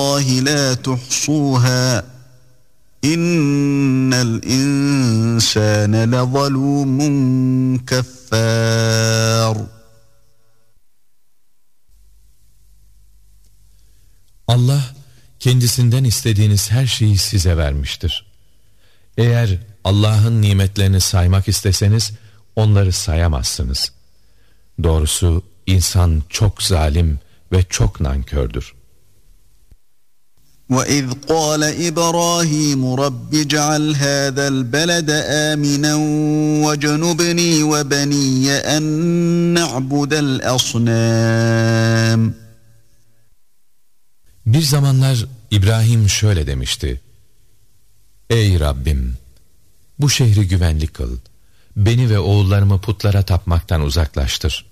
لَا تُحْصُوهَا إِنَّ الْإِنسَانَ لَظَلُومٌ كَفَّارٌ. Allah kendisinden istediğiniz her şeyi size vermiştir. Eğer Allah'ın nimetlerini saymak isteseniz onları sayamazsınız. Doğrusu insan çok zalim ve çok nankördür. وَإِذْ قَالَ إِبْرَاهِيمُ رَبِّ اجْعَلْ هَذَا الْبَلَدَ آمِنًا وَاجْنُبْنِي وَبَنِيَّ أَن نَّعْبُدَ الْأَصْنَامَ. Bir zamanlar İbrahim şöyle demişti: Ey Rabbim! Bu şehri güvenli kıl, beni ve oğullarımı putlara tapmaktan uzaklaştır.